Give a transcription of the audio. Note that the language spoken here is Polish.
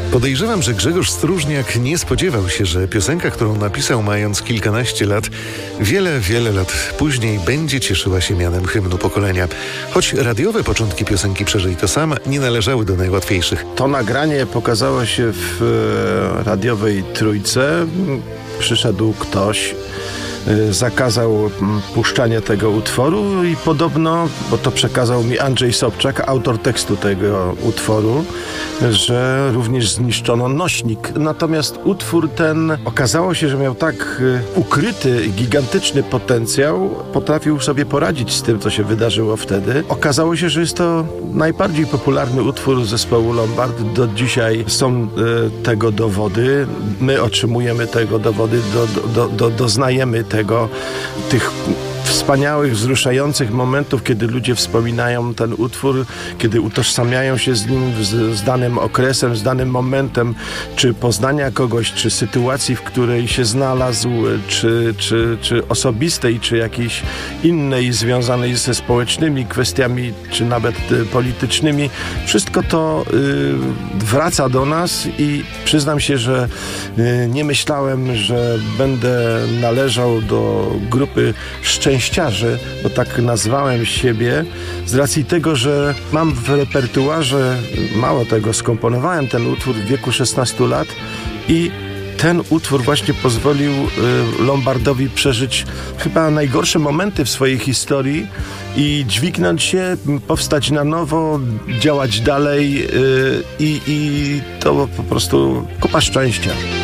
Podejrzewam, że Grzegorz Stróżniak nie spodziewał się, że piosenka, którą napisał mając kilkanaście lat, wiele lat później będzie cieszyła się mianem hymnu pokolenia. Choć radiowe początki piosenki Przeżyj to sam nie należały do najłatwiejszych. To nagranie pokazało się w radiowej trójce. Przyszedł ktoś, zakazał puszczania tego utworu i podobno, bo to przekazał mi Andrzej Sobczak, autor tekstu tego utworu, że również zniszczono nośnik. Natomiast utwór ten okazało się, że miał tak ukryty, gigantyczny potencjał, potrafił sobie poradzić z tym, co się wydarzyło wtedy. Okazało się, że jest to najbardziej popularny utwór zespołu Lombard. Do dzisiaj są tego dowody. My otrzymujemy tego dowody, doznajemy tych wspaniałych, wzruszających momentów, kiedy ludzie wspominają ten utwór, kiedy utożsamiają się z nim, z danym okresem, z danym momentem, czy poznania kogoś, czy sytuacji, w której się znalazł, czy osobistej, czy jakiejś innej, związanej ze społecznymi kwestiami, czy nawet politycznymi. Wszystko to wraca do nas i przyznam się, że nie myślałem, że będę należał do grupy szczęściarzy, bo tak nazwałem siebie, z racji tego, że mam w repertuarze, mało tego, skomponowałem ten utwór w wieku 16 lat i ten utwór właśnie pozwolił Lombardowi przeżyć chyba najgorsze momenty w swojej historii i dźwignąć się, powstać na nowo, działać dalej i to po prostu kupa szczęścia.